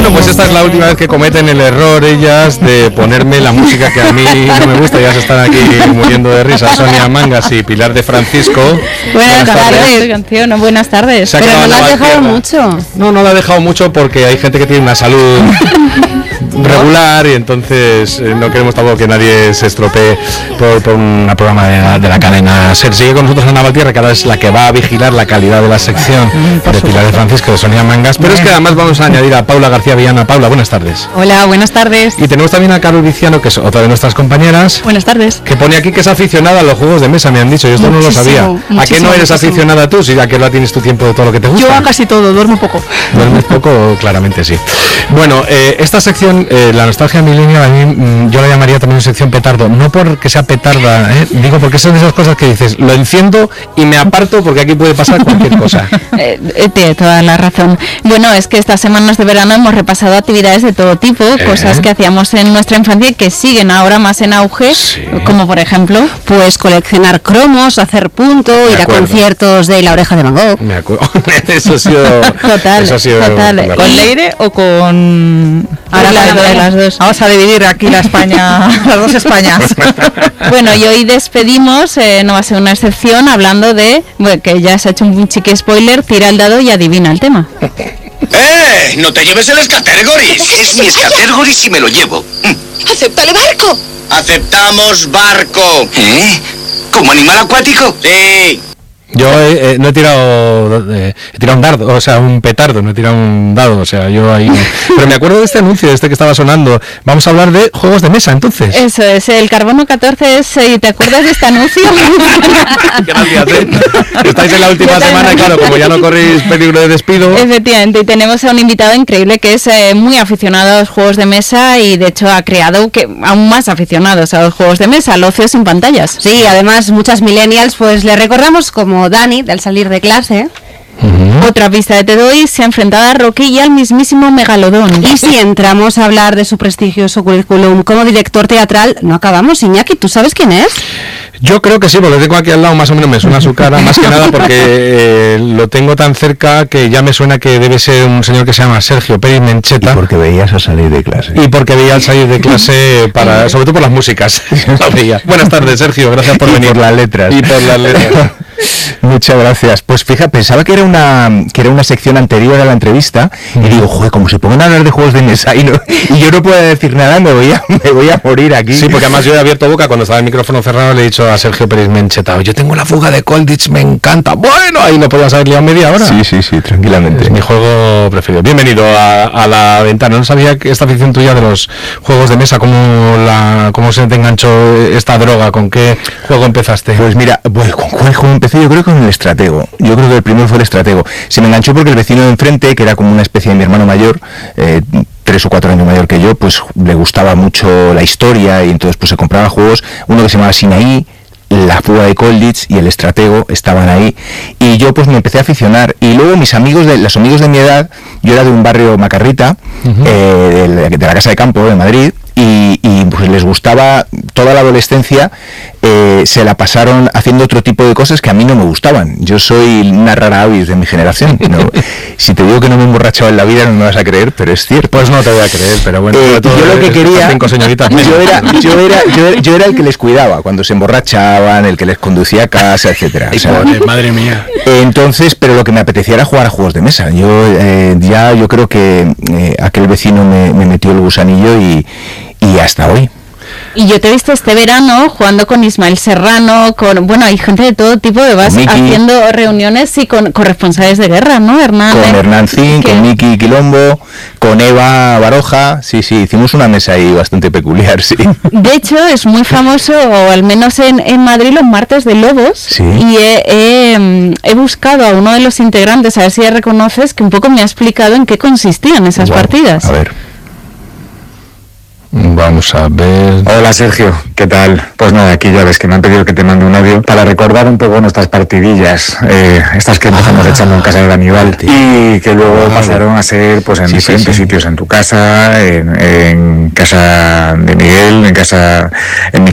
Bueno, pues esta es la última vez que cometen el error ellas de ponerme la música que a mí no me gusta. Ya se están aquí muriendo de risa. Sonia Mangas y Pilar de Francisco. Buenas tardes. Canción, buenas tardes. Pero no la has dejado mucho. No la he dejado mucho porque hay gente que tiene una salud regular y entonces no queremos tampoco que nadie se estropee por un programa de la cadena SER. Sigue con nosotros Ana Valtierra, que ahora es la que va a vigilar la calidad de la sección de Pilar de Francisco, de Sonia Mangas. Pero es que además vamos a añadir a Paula García Villana. Paula, buenas tardes. Hola, buenas tardes. Y tenemos también a Carol Viciano, que es otra de nuestras compañeras. Buenas tardes. Que pone aquí que es aficionada a los juegos de mesa, me han dicho. Yo esto no lo sabía. ¿A qué no eres aficionada tú? Si ya que no tienes tu tiempo de todo lo que te gusta. Yo a casi todo, duermo poco. ¿Duermes poco? Claramente sí. Bueno, esta sección, la nostalgia millennial, a mí yo la llamaría también sección petardo. No porque sea petarda, digo porque son de esas cosas que dices, lo enciendo y me aparto porque aquí puede pasar cualquier cosa. Tiene toda la razón. Bueno, es que estas semanas de verano hemos repasado actividades de todo tipo, cosas que hacíamos en nuestra infancia y que siguen ahora más en auge, como por ejemplo, pues coleccionar cromos, hacer punto, ir a conciertos de La Oreja de Van Gogh. Me acuerdo. Eso ha sido total. ¿Con Leire o con ahora las dos? Vamos a dividir aquí la España, las dos Españas. Bueno, y hoy despedimos, no va a ser una excepción, hablando de, bueno, que ya se ha hecho un chiqui spoiler, tira el dado y adivina el tema. ¡No te lleves el escatergoris! Es mi escatergoris y me lo llevo. ¡Acéptale barco! ¡Aceptamos barco! ¿Como animal acuático? Sí. Yo no he tirado un dardo, o sea, un petardo, no he tirado un dado, o sea, yo ahí... Pero me acuerdo de este anuncio, que estaba sonando. Vamos a hablar de juegos de mesa, entonces. Eso es, el Carbono 14 es... ¿Te acuerdas de este anuncio? Gracias, Estáis en la última semana y claro, como ya no corréis peligro de despido... Efectivamente, y tenemos a un invitado increíble que es muy aficionado a los juegos de mesa y de hecho ha creado aún más aficionados a los juegos de mesa, al ocio sin pantallas. Sí, además muchas millennials pues le recordamos como Dani, al salir de clase. Otra pista de te doy, se ha enfrentado a Rocky y al mismísimo Megalodón. Y si entramos a hablar de su prestigioso currículum como director teatral, no acabamos. Iñaki, ¿tú sabes quién es? Yo creo que sí, porque tengo aquí al lado, más o menos me suena su cara, más que nada porque lo tengo tan cerca que ya me suena que debe ser un señor que se llama Sergio Pérez Mencheta. Y porque veías a salir de clase. Y porque veía al salir de clase, sobre todo por las músicas. Buenas tardes, Sergio, gracias por venir. Por las letras. Y por las letras. Muchas gracias. Pues fíjate, pensaba que era una sección anterior a la entrevista y digo, joder, como se pongan a hablar de juegos de mesa y yo no puedo decir nada, me voy a morir aquí. Sí, porque además yo he abierto boca cuando estaba el micrófono cerrado, le he dicho a Sergio Pérez Mencheta, yo tengo la fuga de Colditch, me encanta. Bueno, ahí no podías haber liado media hora. Sí, tranquilamente. Es mi juego preferido. Bienvenido a La Ventana. No sabía que esta afición tuya de los juegos de mesa, cómo se te enganchó esta droga, ¿con qué juego empezaste? Pues mira, ¿con cuál juego empecé? Yo creo que con el estratego. Yo creo que el primero fue el estratego. Se me enganchó porque el vecino de enfrente, que era como una especie de mi hermano mayor, 3 o 4 años mayor que yo, pues le gustaba mucho la historia y entonces pues se compraba juegos, uno que se llamaba Sinaí, la fuga de Colditch y el estratego estaban ahí y yo pues me empecé a aficionar y luego los amigos de mi edad, yo era de un barrio Macarrita, de la Casa de Campo de Madrid y pues les gustaba toda la adolescencia, se la pasaron haciendo otro tipo de cosas que a mí no me gustaban. Yo soy una rara avis de mi generación, ¿no? Si te digo que no me he emborrachado en la vida no me vas a creer, pero es cierto. Pues no te voy a creer, pero bueno. Yo lo que quería, yo era el que les cuidaba cuando se emborrachaban, el que les conducía a casa, etcétera. O sea, madre mía. Entonces, pero lo que me apetecía era jugar a juegos de mesa. Yo creo que aquel vecino me metió el gusanillo y hasta hoy. Y yo te he visto este verano jugando con Ismael Serrano, hay gente de todo tipo, vas haciendo reuniones y con corresponsales de guerra, ¿no? Con Hernán Zin, con Miki Quilombo, con Eva Baroja, sí, hicimos una mesa ahí bastante peculiar, sí. De hecho, es muy famoso, o al menos en Madrid, los martes de lobos, sí. Y he buscado a uno de los integrantes, a ver si ya reconoces, que un poco me ha explicado en qué consistían esas partidas. A ver. Vamos a ver. Hola Sergio, ¿qué tal? Pues nada, aquí ya ves que me han pedido que te mande un audio para recordar un poco nuestras partidillas, estas que empezamos echando en casa de Aníbal y que luego pasaron a ser pues en diferentes sitios, en tu casa, en casa de Miguel, en mi